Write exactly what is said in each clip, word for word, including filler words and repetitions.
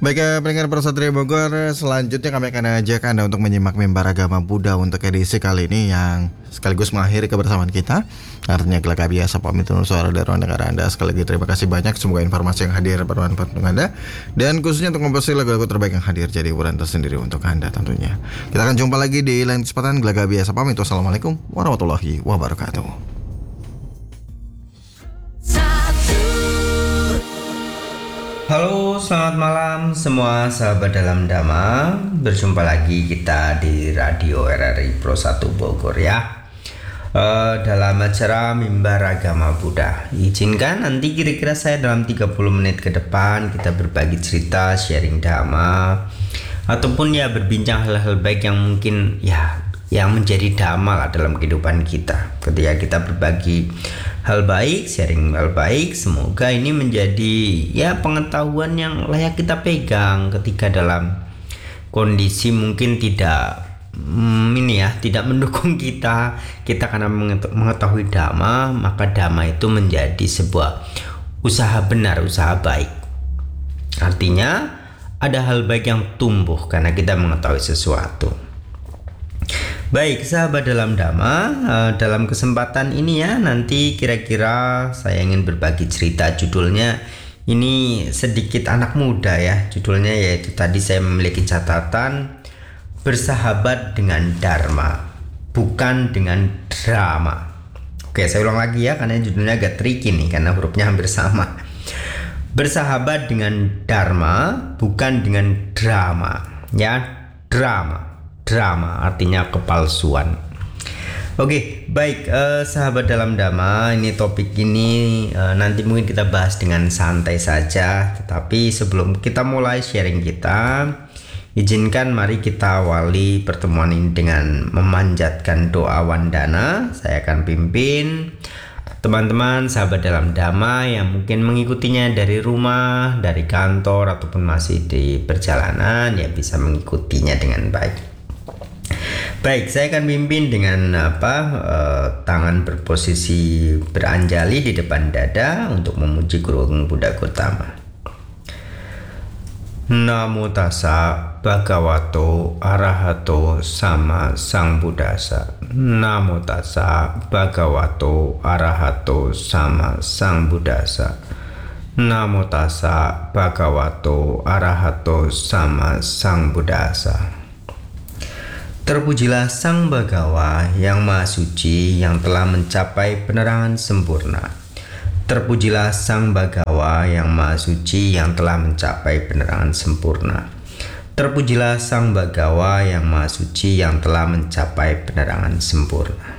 Baik, eh, pendengar Persatria Bogor, selanjutnya kami akan ajak Anda untuk menyimak mimbar agama Buddha untuk edisi kali ini yang sekaligus mengakhiri kebersamaan kita. Artinya Gelagah Biasa pamit undur suara dari ruang dengar Anda. Sekali lagi terima kasih banyak, semoga informasi yang hadir bermanfaat untuk Anda. Dan khususnya untuk komposisi lagu-lagu terbaik yang hadir jadi hiburan tersendiri untuk Anda tentunya. Kita akan jumpa lagi di lain kesempatan. Gelagah Biasa pamit. Wassalamualaikum warahmatullahi wabarakatuh. Halo, selamat malam semua sahabat dalam Dhamma. Berjumpa lagi kita di Radio R R I Pro satu Bogor ya. uh, Dalam acara Mimbar Agama Buddha. Izinkan nanti kira-kira saya dalam tiga puluh menit ke depan kita berbagi cerita, sharing Dhamma, ataupun ya berbincang hal-hal baik yang mungkin ya yang menjadi dhamma lah dalam kehidupan kita. Ketika kita berbagi hal baik, sharing hal baik, semoga ini menjadi ya pengetahuan yang layak kita pegang ketika dalam kondisi mungkin tidak hmm, ini ya tidak mendukung kita. Kita karena mengetahui dhamma, maka dhamma itu menjadi sebuah usaha benar, usaha baik. Artinya ada hal baik yang tumbuh karena kita mengetahui sesuatu. Baik sahabat dalam Dhamma, uh, dalam kesempatan ini ya nanti kira-kira saya ingin berbagi cerita. Judulnya ini sedikit anak muda ya. Judulnya yaitu tadi saya memiliki catatan bersahabat dengan Dharma, bukan dengan drama. Oke, saya ulang lagi ya karena judulnya agak tricky nih karena hurufnya hampir sama. Bersahabat dengan Dharma, bukan dengan drama. Ya, drama. Drama artinya kepalsuan. Oke, baik eh, sahabat dalam Dhamma, ini topik ini eh, nanti mungkin kita bahas dengan santai saja. Tetapi sebelum kita mulai sharing kita, izinkan mari kita awali pertemuan ini dengan memanjatkan doa wandana. Saya akan pimpin. Teman-teman sahabat dalam Dhamma yang mungkin mengikutinya dari rumah, dari kantor ataupun masih di perjalanan ya bisa mengikutinya dengan baik. Baik, saya akan pimpin dengan apa uh, tangan berposisi beranjali di depan dada untuk memuji Guru Agung Buddha Gautama. Namo tassa bhagavato arahato sama sambuddhassa. Namo tassa bhagavato arahato sama sambuddhassa. Namo tassa bhagavato arahato sama sambuddhassa. Terpujilah Sang Bhagawa yang Maha Suci yang telah mencapai penerangan sempurna. Terpujilah Sang Bhagawa yang Maha Suci yang telah mencapai penerangan sempurna. Terpujilah Sang Bhagawa yang Maha Suci yang telah mencapai penerangan sempurna.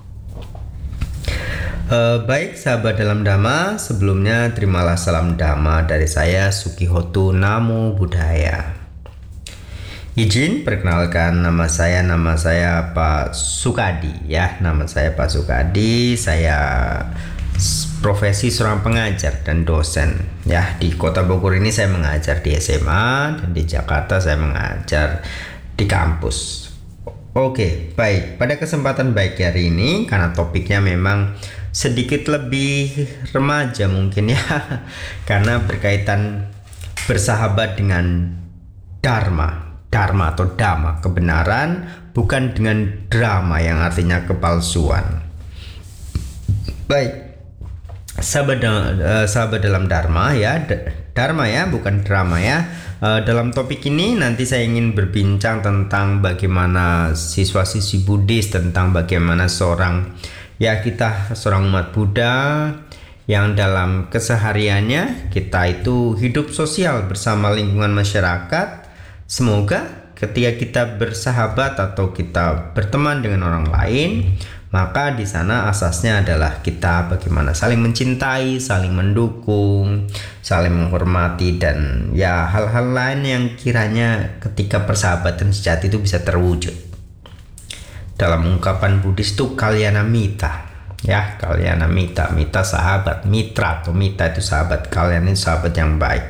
Uh, baik sahabat dalam Dhamma, sebelumnya terimalah salam Dhamma dari saya Sukihotu Namo Buddhaya. Izin perkenalkan nama saya, nama saya Pak Sukadi ya, nama saya Pak Sukadi. Saya profesi seorang pengajar dan dosen ya. Di Kota Bogor ini saya mengajar di S M A dan di Jakarta saya mengajar di kampus. Oke, baik. Pada kesempatan baik hari ini karena topiknya memang sedikit lebih remaja mungkin ya, karena berkaitan bersahabat dengan Dharma. Dharma atau Dhamma, kebenaran, bukan dengan drama yang artinya kepalsuan. Baik, sahabat, uh, sahabat dalam Dharma ya, Dharma ya, bukan drama ya. Uh, dalam topik ini nanti saya ingin berbincang tentang bagaimana siswa-siswi Buddhis, tentang bagaimana seorang ya kita seorang umat Buddha yang dalam kesehariannya kita itu hidup sosial bersama lingkungan masyarakat. Semoga ketika kita bersahabat atau kita berteman dengan orang lain, maka di sana asasnya adalah kita bagaimana saling mencintai, saling mendukung, saling menghormati, dan ya hal-hal lain yang kiranya ketika persahabatan sejati itu bisa terwujud. Dalam ungkapan Buddhis itu kalyana mita, ya kalyana mita, mita sahabat, mitra atau mita itu sahabat, kalian itu sahabat yang baik.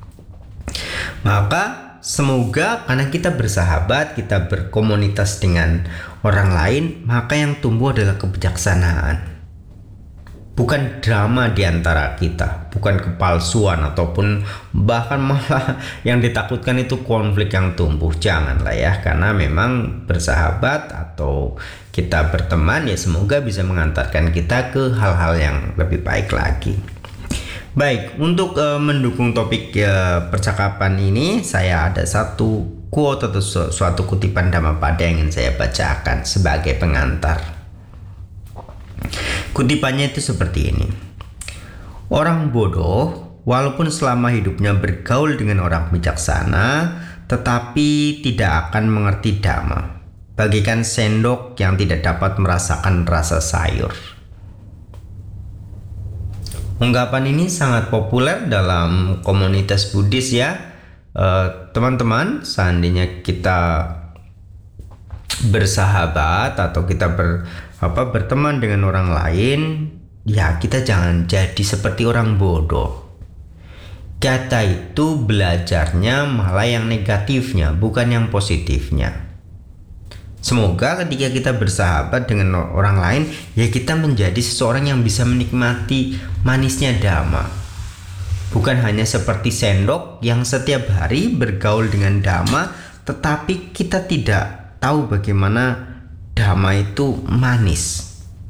Maka semoga karena kita bersahabat, kita berkomunitas dengan orang lain, maka yang tumbuh adalah kebijaksanaan. bukan drama di antara kita, bukan kepalsuan ataupun bahkan malah yang ditakutkan itu konflik yang tumbuh. Janganlah ya, karena memang bersahabat atau kita berteman ya semoga bisa mengantarkan kita ke hal-hal yang lebih baik lagi. Baik, untuk uh, mendukung topik uh, percakapan ini, saya ada satu quote atau su- suatu kutipan Dhammapada yang ingin saya bacakan sebagai pengantar. Kutipannya itu seperti ini. Orang bodoh, walaupun selama hidupnya bergaul dengan orang bijaksana, tetapi tidak akan mengerti Dhamma, bagaikan sendok yang tidak dapat merasakan rasa sayur. Ungkapan ini sangat populer dalam komunitas Buddhis ya, uh, teman-teman. Seandainya kita bersahabat atau kita ber, apa, berteman dengan orang lain, ya kita jangan jadi seperti orang bodoh. Kita itu belajarnya malah yang negatifnya, bukan yang positifnya. Semoga ketika kita bersahabat dengan orang lain, ya kita menjadi seseorang yang bisa menikmati manisnya Dhamma. Bukan hanya seperti sendok yang setiap hari bergaul dengan Dhamma, tetapi kita tidak tahu bagaimana Dhamma itu manis.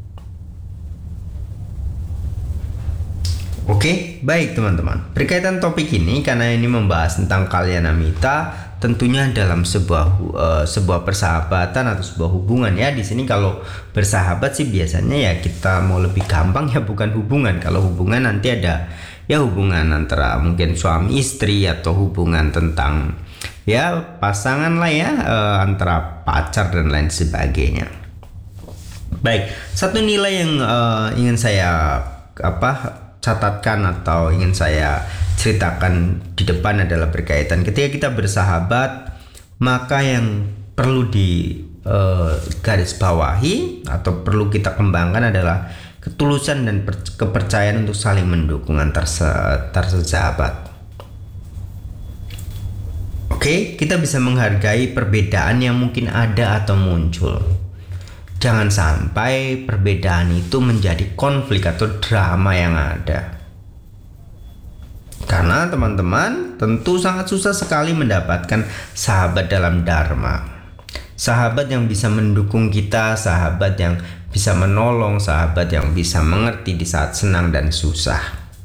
Oke, baik teman-teman. Berkaitan topik ini, karena ini membahas tentang Kalyanamitta, tentunya dalam sebuah uh, sebuah persahabatan atau sebuah hubungan ya. Di sini kalau bersahabat sih biasanya ya kita mau lebih gampang ya bukan hubungan. Kalau hubungan nanti ada ya hubungan antara mungkin suami istri atau hubungan tentang ya pasangan lah ya, uh, antara pacar dan lain sebagainya. Baik, satu nilai yang uh, ingin saya apa catatkan atau ingin saya ceritakan di depan adalah berkaitan ketika kita bersahabat, maka yang perlu di uh, garis bawahi atau perlu kita kembangkan adalah ketulusan dan per- kepercayaan untuk saling mendukung antar se- antar sesahabat. Oke, kita bisa menghargai perbedaan yang mungkin ada atau muncul. Jangan sampai perbedaan itu menjadi konflik atau drama yang ada. Karena teman-teman tentu sangat susah sekali mendapatkan sahabat dalam Dharma. Sahabat yang bisa mendukung kita, sahabat yang bisa menolong, sahabat yang bisa mengerti di saat senang dan susah.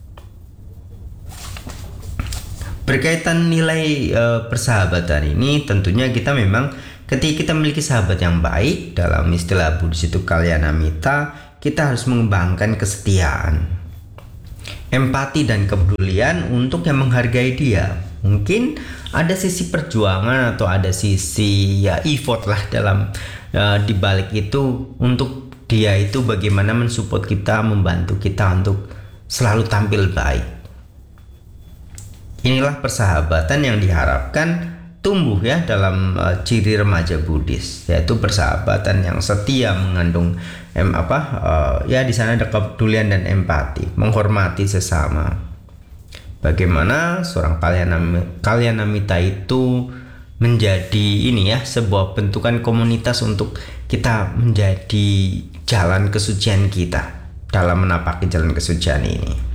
Berkaitan nilai e, persahabatan ini, tentunya kita memang ketika kita memiliki sahabat yang baik, dalam istilah Buddhis itu Kalyanamitta, kita harus mengembangkan kesetiaan, empati dan kepedulian untuk yang menghargai dia. Mungkin ada sisi perjuangan atau ada sisi ya effort lah dalam uh, di balik itu untuk dia itu bagaimana mensupport kita, membantu kita untuk selalu tampil baik. Inilah persahabatan yang diharapkan tumbuh ya dalam uh, ciri remaja Buddhis, yaitu persahabatan yang setia, mengandung em apa uh, ya di sana ada kepedulian dan empati, menghormati sesama. Bagaimana seorang Kalyanamitta itu menjadi ini ya sebuah bentukan komunitas untuk kita menjadi jalan kesucian kita dalam menapaki jalan kesucian ini.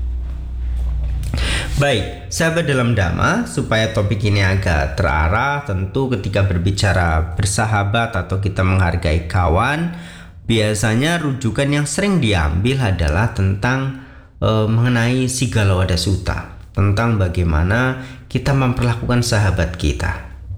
Baik, sahabat dalam Dhamma, supaya topik ini agak terarah, tentu ketika berbicara bersahabat atau kita menghargai kawan, biasanya rujukan yang sering diambil adalah tentang e, mengenai Sigallawada Sutta, tentang bagaimana kita memperlakukan sahabat kita.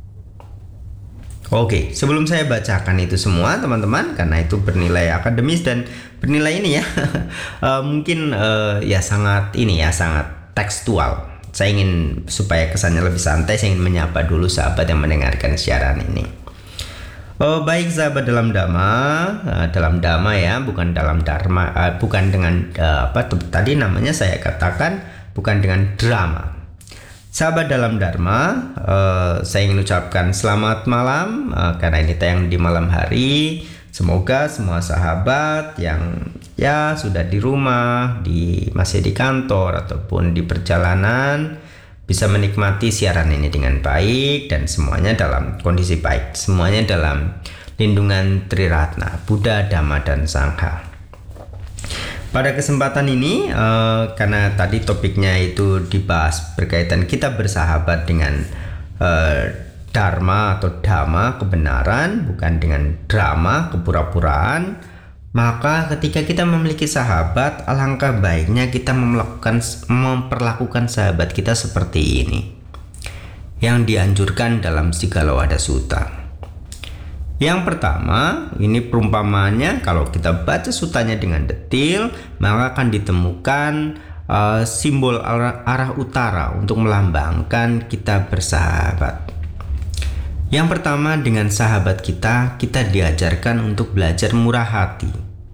Oke, sebelum saya bacakan itu semua teman-teman, karena itu bernilai akademis dan bernilai ini ya, e, mungkin e, ya sangat ini ya sangat tekstual. Saya ingin supaya kesannya lebih santai, saya ingin menyapa dulu sahabat yang mendengarkan siaran ini. Oh, baik sahabat dalam Dhamma, uh, dalam Dhamma ya, bukan dalam Dharma, uh, bukan dengan uh, apa tuh, tadi namanya saya katakan bukan dengan drama. Sahabat dalam Dharma, uh, saya ingin ucapkan selamat malam uh, karena ini tayang di malam hari. Semoga semua sahabat yang ya sudah di rumah, di masih di kantor ataupun di perjalanan bisa menikmati siaran ini dengan baik dan semuanya dalam kondisi baik, semuanya dalam lindungan Triratna, Buddha, Dhamma dan Sangha. Pada kesempatan ini, uh, karena tadi topiknya itu dibahas berkaitan kita bersahabat dengan uh, dharma atau dhamma, kebenaran, bukan dengan drama, kepura-puraan, maka ketika kita memiliki sahabat, alangkah baiknya kita melakukan, memperlakukan sahabat kita seperti ini, yang dianjurkan dalam Sigalawadah Sutta. Yang pertama, ini perumpamaannya, kalau kita baca sutanya dengan detail, maka akan ditemukan uh, simbol arah, arah utara untuk melambangkan kita bersahabat. Yang pertama, dengan sahabat kita, kita diajarkan untuk belajar murah hati.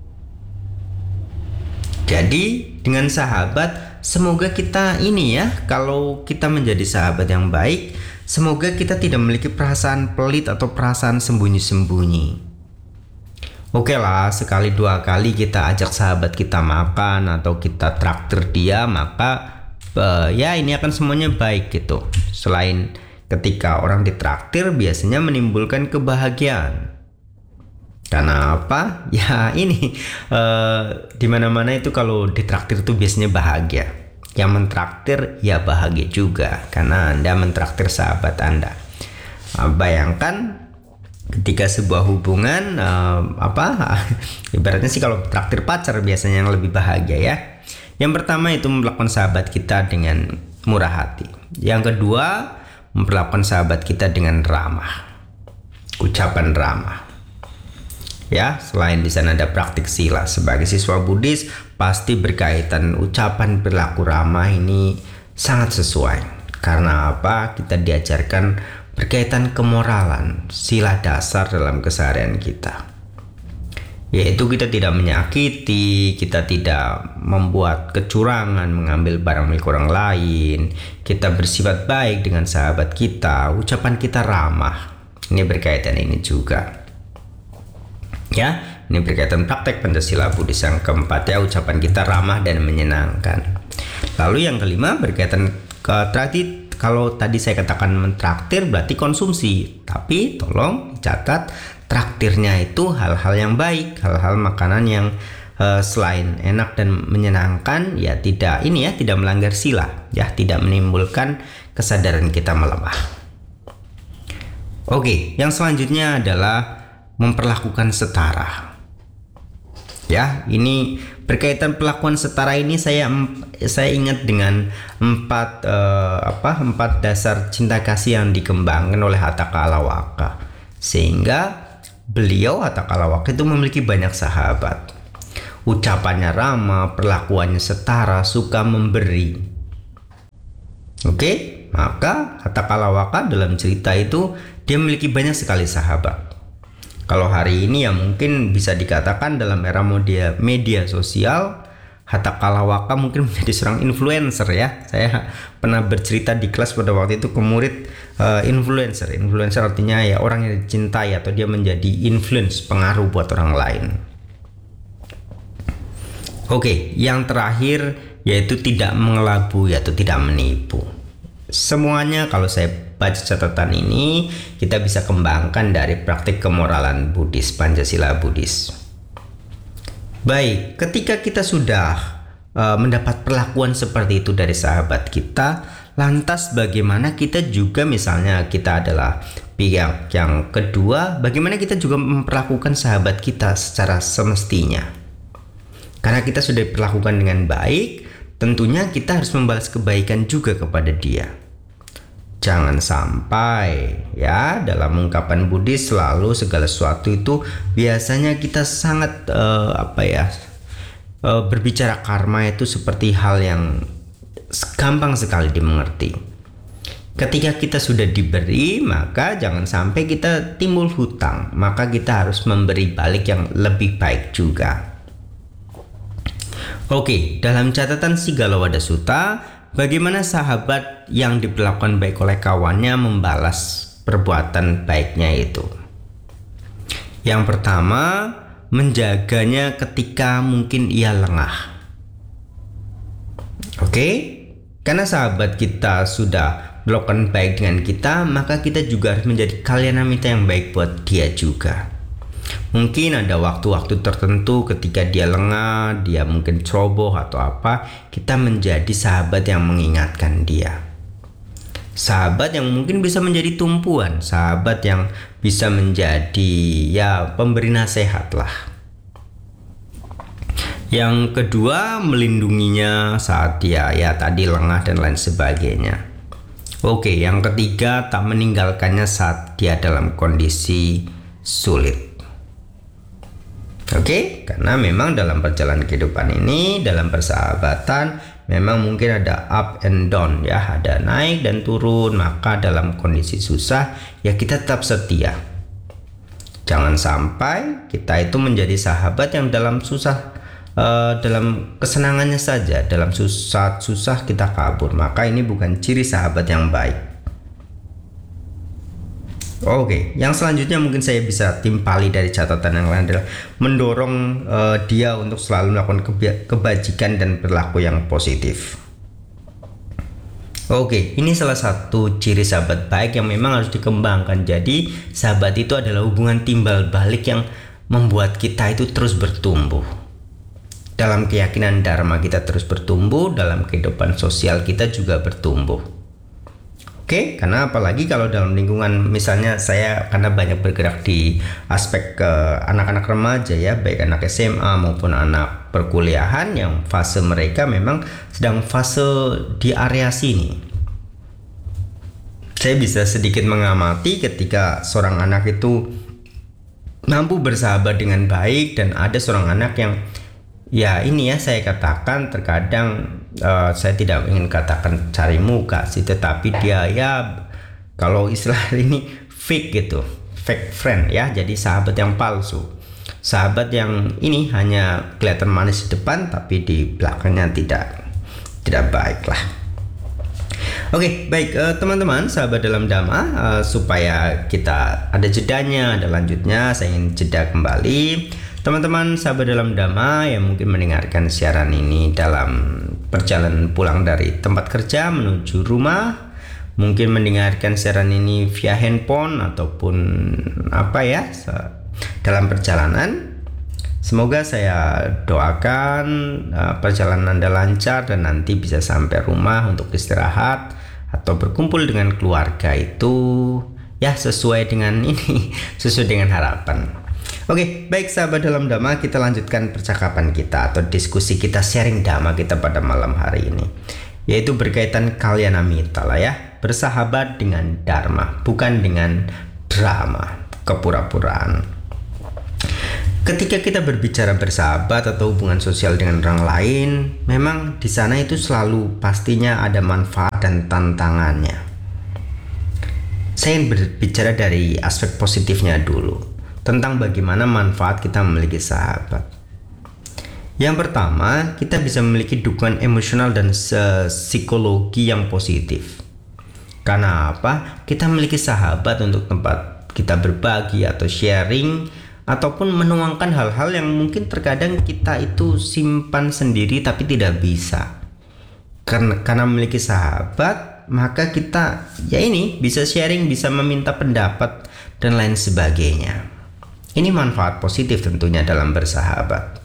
Jadi, dengan sahabat, semoga kita ini ya, kalau kita menjadi sahabat yang baik, semoga kita tidak memiliki perasaan pelit atau perasaan sembunyi-sembunyi. Oke lah, sekali dua kali kita ajak sahabat kita makan atau kita traktir dia, maka uh, ya ini akan semuanya baik gitu. Selain ketika orang ditraktir biasanya menimbulkan kebahagiaan. Karena apa? Ya ini uh, dimana-mana itu kalau ditraktir itu biasanya bahagia. Yang mentraktir ya bahagia juga karena Anda mentraktir sahabat Anda. Uh, bayangkan ketika sebuah hubungan uh, apa ibaratnya sih, kalau traktir pacar biasanya yang lebih bahagia ya. Yang pertama itu memperlakukan sahabat kita dengan murah hati. Yang kedua, memperlakukan sahabat kita dengan ramah, ucapan ramah. Ya, selain di sana ada praktik sila. Sebagai siswa Buddhis pasti berkaitan ucapan perilaku ramah ini sangat sesuai. Karena apa? Kita diajarkan berkaitan kemoralan, sila dasar dalam keseharian kita. Yaitu kita tidak menyakiti, kita tidak membuat kecurangan, mengambil barang milik orang lain, kita bersifat baik dengan sahabat kita, ucapan kita ramah. Ini berkaitan ini juga. Ya, ini berkaitan praktek Pancasila Buddhis yang keempat ya, ucapan kita ramah dan menyenangkan. Lalu yang kelima berkaitan ke tadi, kalau tadi saya katakan mentraktir berarti konsumsi, tapi tolong catat traktirnya itu hal-hal yang baik, hal-hal makanan yang uh, selain enak dan menyenangkan ya tidak ini ya tidak melanggar sila ya, tidak menimbulkan kesadaran kita melemah. Oke, yang selanjutnya adalah memperlakukan setara. Ya, ini berkaitan perlakuan setara ini saya saya ingat dengan empat uh, apa empat dasar cinta kasih yang dikembangkan oleh Hatha Kalawaka, sehingga beliau Hatha Kalawaka itu memiliki banyak sahabat. Ucapannya ramah, perlakuannya setara, suka memberi. Oke, maka Hatha Kalawaka dalam cerita itu dia memiliki banyak sekali sahabat. Kalau hari ini ya mungkin bisa dikatakan dalam era media, media sosial, Hatha Kalawaka mungkin menjadi seorang influencer ya. Saya pernah bercerita di kelas pada waktu itu ke murid uh, influencer. Influencer artinya ya orang yang dicintai atau dia menjadi influence, pengaruh buat orang lain. Oke, yang terakhir yaitu tidak mengelabui atau tidak menipu. Semuanya kalau saya baca catatan ini kita bisa kembangkan dari praktik kemoralan Buddhis, Pancasila Buddhis. Baik, ketika kita sudah uh, mendapat perlakuan seperti itu dari sahabat kita, lantas bagaimana kita juga misalnya kita adalah pihak yang kedua, bagaimana kita juga memperlakukan sahabat kita secara semestinya. Karena kita sudah diperlakukan dengan baik, tentunya kita harus membalas kebaikan juga kepada dia. Jangan sampai ya dalam ungkapan Buddhis selalu segala sesuatu itu biasanya kita sangat uh, apa ya uh, berbicara karma itu seperti hal yang gampang sekali dimengerti. Ketika kita sudah diberi, maka jangan sampai kita timbul hutang, maka kita harus memberi balik yang lebih baik juga. Oke, dalam catatan Sigalawadah Sutta, bagaimana sahabat yang diperlakukan baik oleh kawannya membalas perbuatan baiknya itu? Yang pertama, menjaganya ketika mungkin ia lengah. Oke, karena sahabat kita sudah melakukan baik dengan kita, maka kita juga harus menjadi kalyanamita yang baik buat dia juga. Mungkin ada waktu-waktu tertentu ketika dia lengah, dia mungkin ceroboh atau apa, kita menjadi sahabat yang mengingatkan dia. Sahabat yang mungkin bisa menjadi tumpuan, sahabat yang bisa menjadi ya pemberi nasihat lah. Yang kedua, melindunginya saat dia ya tadi lengah dan lain sebagainya. Oke, yang ketiga, tak meninggalkannya saat dia dalam kondisi sulit. Oke, karena memang dalam perjalanan kehidupan ini, dalam persahabatan, memang mungkin ada up and down ya, ada naik dan turun. Maka dalam kondisi susah, ya kita tetap setia. Jangan sampai kita itu menjadi sahabat yang dalam susah Uh, dalam kesenangannya saja, dalam susah susah kita kabur. Maka ini bukan ciri sahabat yang baik. Oke, yang selanjutnya mungkin saya bisa timpali dari catatan yang lain adalah mendorong uh, dia untuk selalu melakukan keba- kebajikan dan perilaku yang positif. Oke, ini salah satu ciri sahabat baik yang memang harus dikembangkan. Jadi sahabat itu adalah hubungan timbal balik yang membuat kita itu terus bertumbuh. Dalam keyakinan dharma kita terus bertumbuh, dalam kehidupan sosial kita juga bertumbuh. Oke, karena apalagi kalau dalam lingkungan, misalnya saya karena banyak bergerak di aspek ke anak-anak remaja ya, baik anak S M A maupun anak perkuliahan yang fase mereka memang sedang fase di area sini. Saya bisa sedikit mengamati ketika seorang anak itu mampu bersahabat dengan baik dan ada seorang anak yang ya ini ya saya katakan terkadang uh, saya tidak ingin katakan cari muka sih, tetapi dia ya kalau istilah ini fake gitu, fake friend ya, jadi sahabat yang palsu, sahabat yang ini hanya kelihatan manis di depan tapi di belakangnya tidak tidak baik lah. Oke, baik uh, teman-teman sahabat dalam Dhamma, uh, supaya kita ada jedanya, ada lanjutnya, saya ingin jeda kembali. Teman-teman sahabat dalam Dhamma yang mungkin mendengarkan siaran ini dalam perjalanan pulang dari tempat kerja menuju rumah, mungkin mendengarkan siaran ini via handphone ataupun apa ya dalam perjalanan. Semoga saya doakan uh, perjalanan Anda lancar dan nanti bisa sampai rumah untuk istirahat atau berkumpul dengan keluarga itu ya sesuai dengan ini, sesuai dengan harapan. Oke, baik sahabat dalam Dhamma, kita lanjutkan percakapan kita atau diskusi kita, sharing Dhamma kita pada malam hari ini, yaitu berkaitan kalyanamita lah ya, bersahabat dengan Dharma, bukan dengan drama, kepura-puraan. Ketika kita berbicara bersahabat atau hubungan sosial dengan orang lain, memang di sana itu selalu pastinya ada manfaat dan tantangannya. Saya ingin berbicara dari aspek positifnya dulu, tentang bagaimana manfaat kita memiliki sahabat. Yang pertama, kita bisa memiliki dukungan emosional dan psikologi yang positif. Karena apa? Kita memiliki sahabat untuk tempat kita berbagi atau sharing, ataupun menuangkan hal-hal yang mungkin terkadang kita itu simpan sendiri tapi tidak bisa. Karena, karena memiliki sahabat, maka kita ya ini bisa sharing, bisa meminta pendapat dan lain sebagainya. Ini manfaat positif tentunya dalam bersahabat.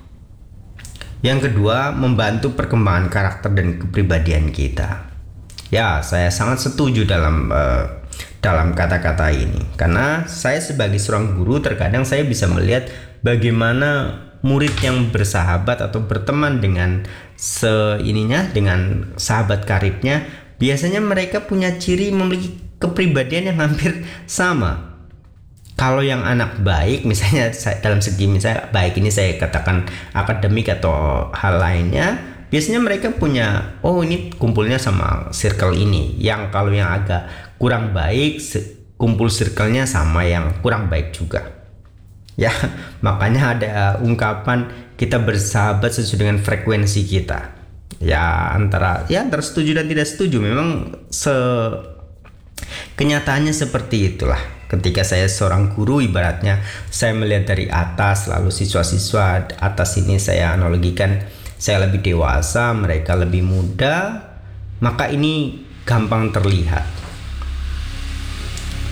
Yang kedua, membantu perkembangan karakter dan kepribadian kita. Ya, saya sangat setuju dalam uh, dalam kata-kata ini, karena saya sebagai seorang guru terkadang saya bisa melihat bagaimana murid yang bersahabat atau berteman dengan seininya, dengan sahabat karibnya, biasanya mereka punya ciri memiliki kepribadian yang hampir sama. Kalau yang anak baik, misalnya dalam segi misalnya baik ini saya katakan akademik atau hal lainnya, biasanya mereka punya, oh ini kumpulnya sama circle ini. Yang kalau yang agak kurang baik, kumpul circle-nya sama yang kurang baik juga. Ya, makanya ada ungkapan kita bersahabat sesuai dengan frekuensi kita. Ya antara ya antara setuju dan tidak setuju, memang se kenyataannya seperti itulah. Ketika saya seorang guru, ibaratnya saya melihat dari atas, lalu siswa-siswa atas ini saya analogikan, saya lebih dewasa, mereka lebih muda, maka ini gampang terlihat.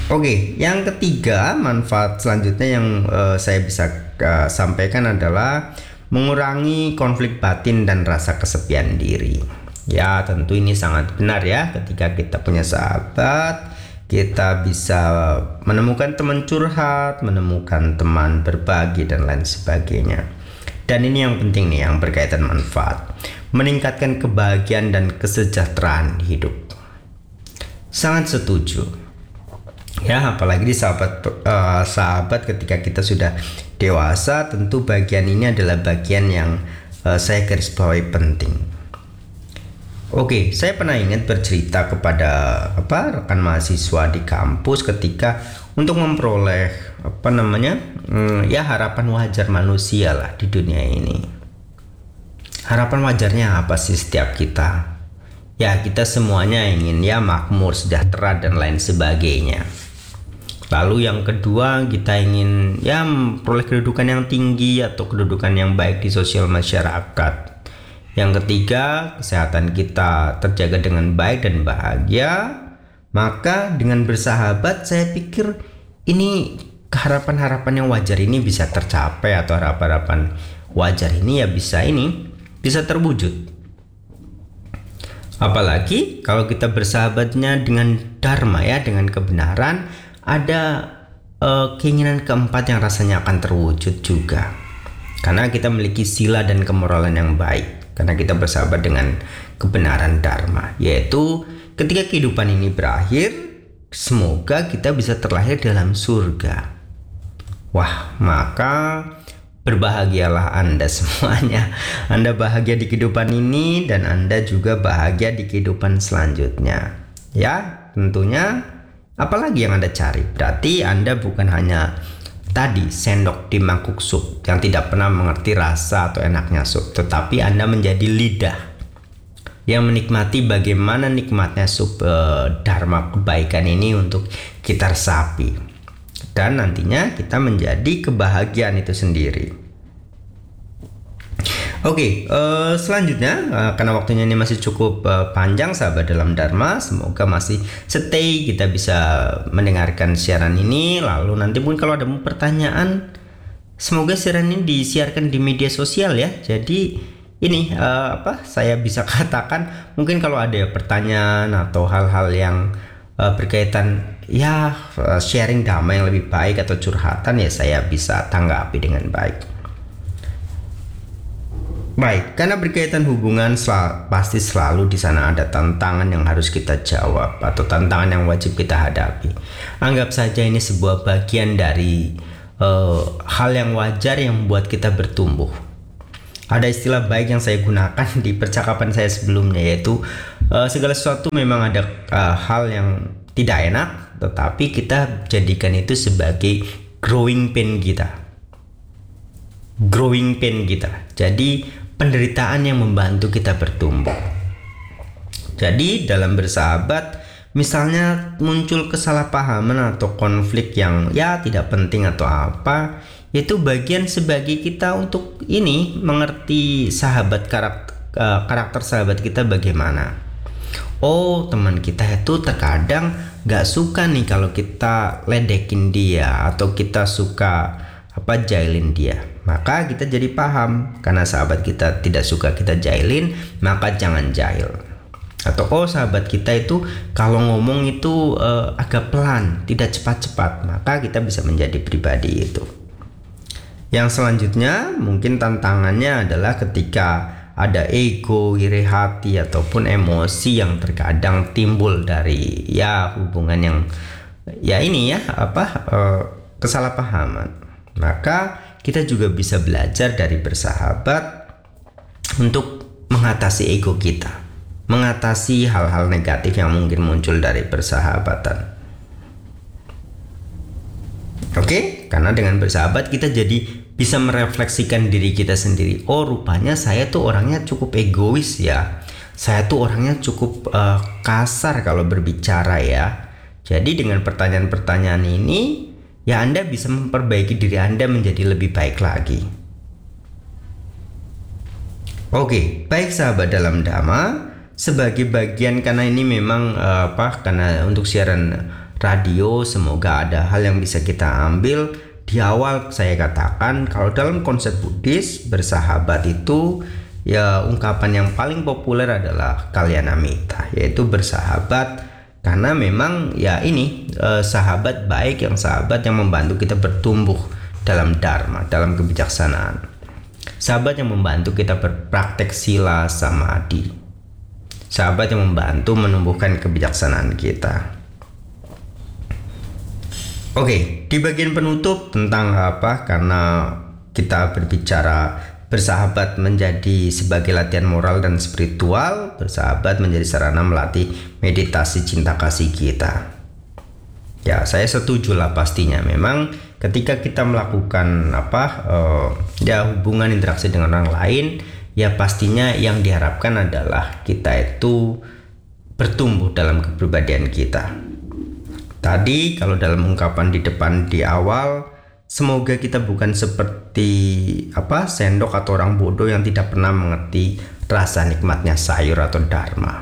Oke, yang ketiga manfaat selanjutnya yang uh, saya bisa uh, sampaikan adalah mengurangi konflik batin dan rasa kesepian diri. Ya, tentu ini sangat benar ya. Ketika kita punya sahabat, kita bisa menemukan teman curhat, menemukan teman berbagi dan lain sebagainya. Dan ini yang penting nih, yang berkaitan manfaat, meningkatkan kebahagiaan dan kesejahteraan hidup. Sangat setuju. Ya, apalagi di sahabat uh, sahabat ketika kita sudah dewasa, tentu bagian ini adalah bagian yang uh, saya garis bawahi penting. Oke, saya pernah ingat bercerita kepada apa rekan mahasiswa di kampus ketika untuk memperoleh apa namanya hmm, ya harapan wajar manusia lah di dunia ini. Harapan wajarnya apa sih setiap kita? Ya, kita semuanya ingin ya makmur, sejahtera dan lain sebagainya. Lalu yang kedua, kita ingin ya memperoleh kedudukan yang tinggi atau kedudukan yang baik di sosial masyarakat. Yang ketiga, kesehatan kita terjaga dengan baik dan bahagia. Maka dengan bersahabat, saya pikir ini harapan-harapan yang wajar ini bisa tercapai, atau harapan-harapan wajar ini ya bisa ini bisa terwujud. Apalagi kalau kita bersahabatnya dengan dharma ya, dengan kebenaran, ada uh, keinginan keempat yang rasanya akan terwujud juga. Karena kita memiliki sila dan kemoralan yang baik. Karena kita bersahabat dengan kebenaran dharma, yaitu ketika kehidupan ini berakhir, semoga kita bisa terlahir dalam surga. Wah, maka berbahagialah Anda semuanya. Anda bahagia di kehidupan ini dan Anda juga bahagia di kehidupan selanjutnya. Ya, tentunya apalagi yang Anda cari? Berarti Anda bukan hanya tadi sendok di mangkuk sup yang tidak pernah mengerti rasa atau enaknya sup, tetapi Anda menjadi lidah yang menikmati bagaimana nikmatnya sup eh, dharma kebaikan ini untuk kita resapi. Dan nantinya kita menjadi kebahagiaan itu sendiri. Oke, uh, selanjutnya uh, karena waktunya ini masih cukup uh, panjang sahabat dalam Dharma, semoga masih stay, kita bisa mendengarkan siaran ini. Lalu nanti mungkin kalau ada pertanyaan, semoga siaran ini disiarkan di media sosial ya. Jadi ini uh, apa saya bisa katakan, mungkin kalau ada pertanyaan atau hal-hal yang uh, berkaitan ya uh, sharing dhamma yang lebih baik atau curhatan, ya saya bisa tanggapi dengan baik. Baik, karena berkaitan hubungan sel- pasti selalu di sana ada tantangan yang harus kita jawab atau tantangan yang wajib kita hadapi. Anggap saja ini sebuah bagian dari uh, hal yang wajar yang membuat kita bertumbuh. Ada istilah baik yang saya gunakan di percakapan saya sebelumnya, yaitu uh, segala sesuatu memang ada uh, hal yang tidak enak, tetapi kita jadikan itu sebagai growing pain kita. Growing pain kita. Jadi penderitaan yang membantu kita bertumbuh. Jadi dalam bersahabat, misalnya muncul kesalahpahaman atau konflik yang ya tidak penting atau apa, itu bagian sebagai kita untuk ini mengerti sahabat karakter, karakter sahabat kita bagaimana. Oh, teman kita itu terkadang gak suka nih kalau kita ledekin dia atau kita suka apa jailin dia. Maka kita jadi paham, karena sahabat kita tidak suka kita jailin, maka jangan jail. Atau oh sahabat kita itu kalau ngomong itu uh, agak pelan, tidak cepat-cepat, maka kita bisa menjadi pribadi itu. Yang selanjutnya mungkin tantangannya adalah ketika ada ego, iri hati ataupun emosi yang terkadang timbul dari ya hubungan yang ya ini ya apa uh, kesalahpahaman. Maka kita juga bisa belajar dari bersahabat untuk mengatasi ego kita, mengatasi hal-hal negatif yang mungkin muncul dari persahabatan. Oke, karena dengan bersahabat kita jadi bisa merefleksikan diri kita sendiri. Oh, rupanya saya tuh orangnya cukup egois ya. Saya tuh orangnya cukup uh, kasar kalau berbicara ya. Jadi dengan pertanyaan-pertanyaan ini, ya Anda bisa memperbaiki diri Anda menjadi lebih baik lagi. Oke, baik sahabat dalam Dhamma, sebagai bagian karena ini memang uh, apa? Karena untuk siaran radio, semoga ada hal yang bisa kita ambil. Di awal saya katakan kalau dalam konsep Buddhis bersahabat itu ya ungkapan yang paling populer adalah kalyanamitta, yaitu bersahabat karena memang ya ini eh, sahabat baik, yang sahabat yang membantu kita bertumbuh dalam dharma, dalam kebijaksanaan. Sahabat yang membantu kita berpraktek sila samadhi. Sahabat yang membantu menumbuhkan kebijaksanaan kita. Oke, di bagian penutup tentang apa? Karena kita berbicara bersahabat menjadi sebagai latihan moral dan spiritual, bersahabat menjadi sarana melatih meditasi cinta kasih kita. Ya, saya setuju lah pastinya. Memang ketika kita melakukan apa uh, ya hubungan interaksi dengan orang lain, ya pastinya yang diharapkan adalah kita itu bertumbuh dalam kepribadian kita. Tadi kalau dalam ungkapan di depan di awal, semoga kita bukan seperti apa sendok atau orang bodoh yang tidak pernah mengerti rasa nikmatnya sayur atau dharma.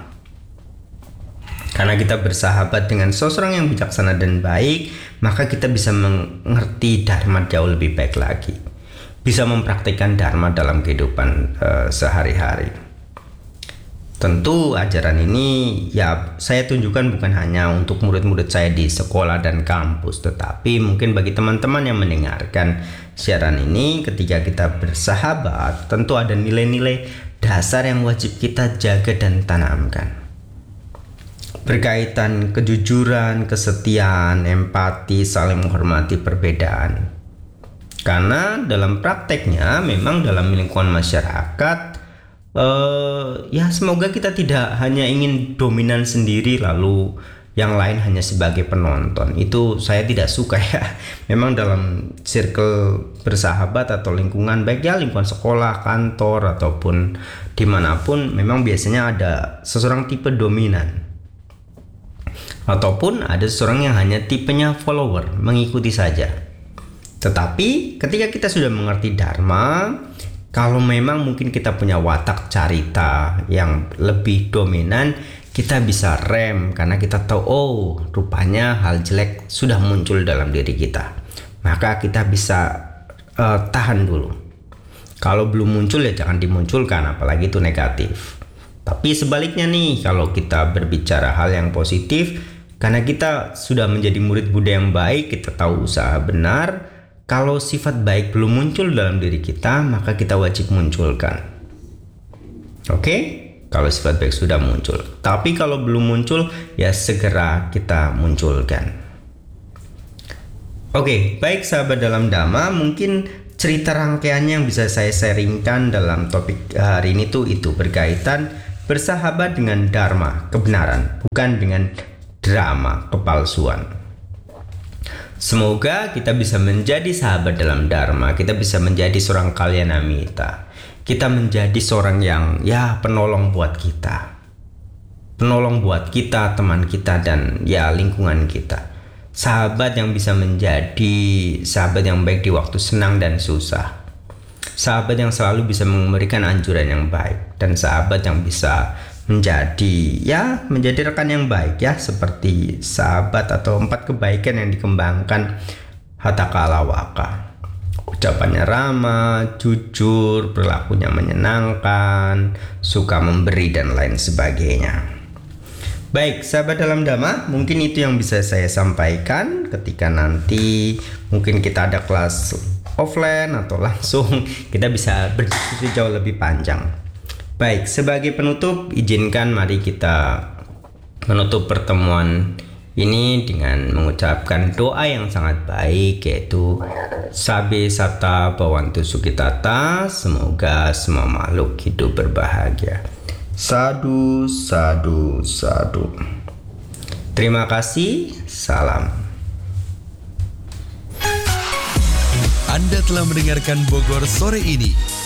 Karena kita bersahabat dengan seseorang yang bijaksana dan baik, maka kita bisa mengerti dharma jauh lebih baik lagi. Bisa mempraktikkan dharma dalam kehidupan uh, sehari-hari. Tentu ajaran ini ya saya tunjukkan bukan hanya untuk murid-murid saya di sekolah dan kampus, tetapi mungkin bagi teman-teman yang mendengarkan siaran ini, ketika kita bersahabat tentu ada nilai-nilai dasar yang wajib kita jaga dan tanamkan. Berkaitan kejujuran, kesetiaan, empati, saling menghormati perbedaan. Karena dalam prakteknya memang dalam lingkungan masyarakat Uh, ya semoga kita tidak hanya ingin dominan sendiri lalu yang lain hanya sebagai penonton. Itu saya tidak suka ya. Memang dalam circle bersahabat atau lingkungan, baik ya lingkungan sekolah, kantor ataupun dimanapun, memang biasanya ada seseorang tipe dominan ataupun ada seseorang yang hanya tipenya follower, mengikuti saja. Tetapi ketika kita sudah mengerti dharma, kalau memang mungkin kita punya watak carita yang lebih dominan, kita bisa rem karena kita tahu oh rupanya hal jelek sudah muncul dalam diri kita. Maka kita bisa uh, tahan dulu. Kalau belum muncul ya jangan dimunculkan, apalagi itu negatif. Tapi sebaliknya nih, kalau kita berbicara hal yang positif, karena kita sudah menjadi murid Buddha yang baik, kita tahu usaha benar. Kalau sifat baik belum muncul dalam diri kita, maka kita wajib munculkan. Oke? Kalau sifat baik sudah muncul. Tapi kalau belum muncul, ya segera kita munculkan. Oke, baik sahabat dalam Dhamma, mungkin cerita rangkaiannya yang bisa saya sharingkan dalam topik hari ini tuh itu berkaitan bersahabat dengan Dharma, kebenaran, bukan dengan drama, kepalsuan. Semoga kita bisa menjadi sahabat dalam Dharma, kita bisa menjadi seorang kalyanamitta, kita menjadi seorang yang ya penolong buat kita, penolong buat kita, teman kita, dan ya lingkungan kita. Sahabat yang bisa menjadi sahabat yang baik di waktu senang dan susah, sahabat yang selalu bisa memberikan anjuran yang baik, dan sahabat yang bisa menjadi ya menjadi rekan yang baik ya, seperti sahabat atau empat kebaikan yang dikembangkan Hatha Kalawaka. Ucapannya ramah, jujur, perilakunya menyenangkan, suka memberi dan lain sebagainya. Baik sahabat dalam Dhamma, mungkin itu yang bisa saya sampaikan. Ketika nanti mungkin kita ada kelas offline atau langsung, kita bisa berdiskusi jauh lebih panjang. Baik, sebagai penutup, izinkan mari kita menutup pertemuan ini dengan mengucapkan doa yang sangat baik, yaitu Sabe Satta Bhavantu Sukhitata, semoga semua makhluk hidup berbahagia. Sadu, sadu, sadu. Terima kasih, salam. Anda telah mendengarkan Bogor sore ini.